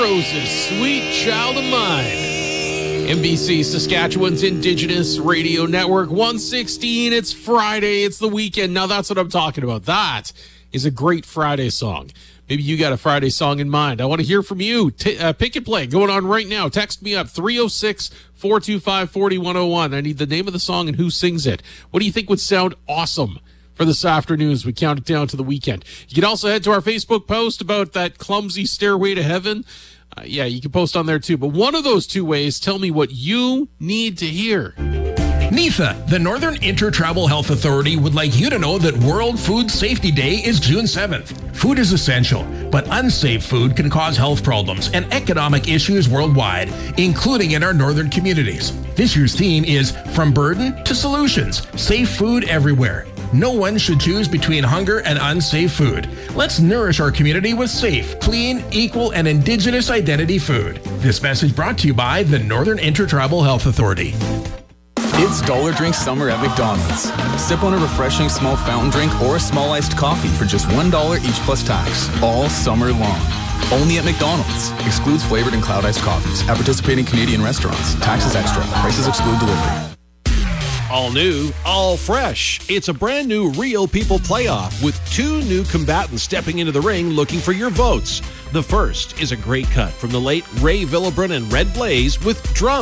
Roses, Sweet Child of Mine. NBC Saskatchewan's Indigenous Radio Network, 116. It's Friday. It's the weekend. Now that's what I'm talking about. That is a great Friday song. Maybe you got a Friday song in mind. I want to hear from you. Pick and play going on right now. Text me up, 306-425-4101. I need the name of the song and who sings it. What do you think would sound awesome for this afternoon as we count it down to the weekend? You can also head to our Facebook post about that clumsy stairway to heaven. Yeah, you can post on there too. But one of those two ways, tell me what you need to hear. NIFA, the Northern Inter-Tribal Health Authority, would like you to know that World Food Safety Day is June 7th. Food is essential, but unsafe food can cause health problems and economic issues worldwide, including in our northern communities. This year's theme is From Burden to Solutions, Safe Food Everywhere. No one should choose between hunger and unsafe food. Let's nourish our community with safe, clean, equal, and Indigenous identity food. This message brought to you by the Northern Inter-Tribal Health Authority. It's Dollar Drink Summer at McDonald's. Sip on a refreshing small fountain drink or a small iced coffee for just $1 each plus tax, all summer long. Only at McDonald's. Excludes flavored and cloud iced coffees at participating Canadian restaurants. Taxes extra. Prices exclude delivery. All new, all fresh. It's a brand new Real People playoff with two new combatants stepping into the ring looking for your votes. The first is a great cut from the late Ray Villebrun and Red Blaze with Drum.